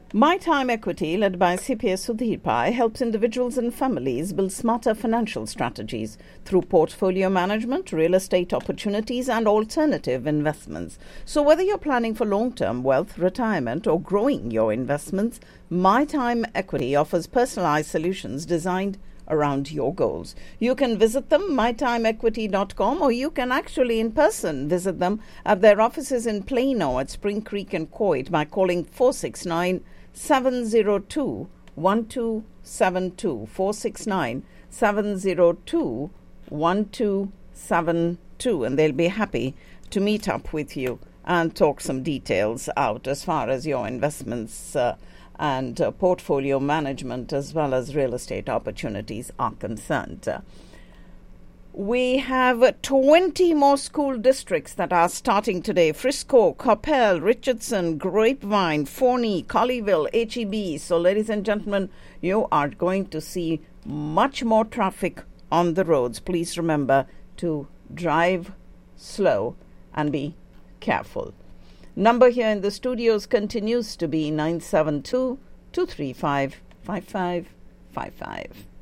My Time Equity, led by CPS Sudhir Pai, helps individuals and families build smarter financial strategies through portfolio management, real estate opportunities, and alternative investments. So whether you're planning for long-term wealth, retirement, or growing your investments, My Time Equity offers personalized solutions designed around your goals. You can visit them, mytimeequity.com, or you can actually in person visit them at their offices in Plano, at Spring Creek and Coit by calling 469-702-1272, 469-702-1272, and they'll be happy to meet up with you and talk some details out as far as your investments and portfolio management as well as real estate opportunities are concerned. We have 20 more school districts that are starting today: Frisco, Coppell, Richardson, Grapevine, Forney, Colleyville, HEB. So ladies and gentlemen, you are going to see much more traffic on the roads. Please remember to drive slow and be careful. Number here in the studios continues to be 972-235-5555.